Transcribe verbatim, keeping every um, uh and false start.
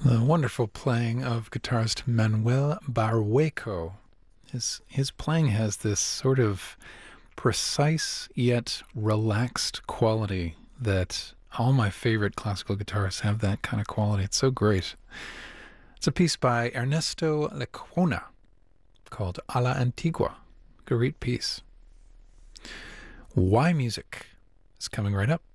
The wonderful playing of guitarist Manuel Barrueco. His his playing has this sort of precise yet relaxed quality that all my favorite classical guitarists have that kind of quality. It's so great. It's a piece by Ernesto Lecuona called A la Antigua. Great piece. Why Music is coming right up.